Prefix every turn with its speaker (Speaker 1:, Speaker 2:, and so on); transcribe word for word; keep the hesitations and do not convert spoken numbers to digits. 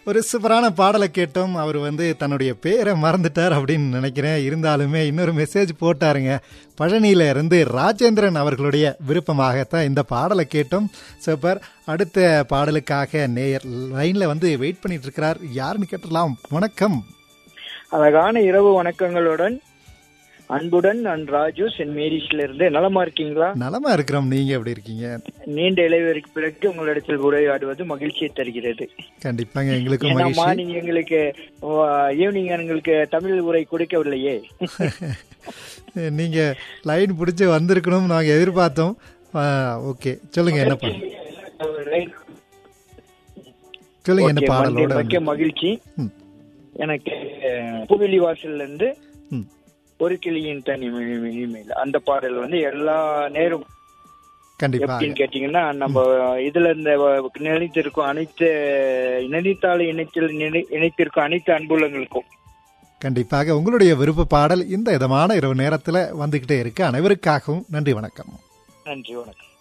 Speaker 1: ஒரு சூப்பரான பாடலை கேட்டோம். அவர் வந்து தன்னுடைய பேரை மறந்துட்டார் அப்படின்னு நினைக்கிறேன். இருந்தாலுமே இன்னொரு மெசேஜ் போட்டாருங்க. பழனியில இருந்து ராஜேந்திரன் அவர்களுடைய விருப்பமாகத்தான் இந்த பாடலை கேட்டோம். சூப்பர். அடுத்த பாடலுக்காக நேயர் லைன்ல வந்து வெயிட் பண்ணிட்டு இருக்கிறார். யாருன்னு கேட்டலாம். வணக்கம்.
Speaker 2: அழகான இரவு வணக்கங்களுடன் அன்புடன் நான் ராஜு சென்ட் மேரிஸ்ல இருந்து. நலமா இருக்கீங்களா?
Speaker 1: நலமா இருக்கிறோம். நீங்க எப்படி இருக்கீங்க?
Speaker 2: நீண்ட இளைவருக்கு பிறகு உங்களிடத்தில் உரையாடுவது மகிழ்ச்சியை தருகிறது.
Speaker 1: கண்டிப்பாங்க, எங்களுக்கு மகிழ்ச்சி.
Speaker 2: நீங்க எங்களுக்கு ஈவினிங் எங்களுக்கு தமிழ் உரை கொடுக்கவில்லையே.
Speaker 1: நீங்க லைன் பிடிச்சி வந்திருக்கணும் நாங்க எதிர்பார்த்தோம். ஓகே, சொல்லுங்க என்ன பண்ண சொல்லுங்க என்ன பாடலோட.
Speaker 2: மகிழ்ச்சி. எனக்கு புவிலி வாசல்ல இருந்து ஒரு கிளியின் தனி இனிமேல் அந்த பாடல் வந்து எல்லா நேரம்
Speaker 1: கண்டிப்பா
Speaker 2: கேட்டீங்கன்னா நம்ம இதுல இந்த நினைத்திருக்கும் அனைத்து நினைத்தாலும் இணைத்தில் இணைத்திருக்கும் அனைத்து அன்புள்ளங்களுக்கும்
Speaker 1: கண்டிப்பாக உங்களுடைய விருப்ப பாடல் இந்த இதமான இரவு நேரத்துல வந்துகிட்டே இருக்கு. அனைவருக்காகவும் நன்றி, வணக்கம்.
Speaker 2: நன்றி, வணக்கம்.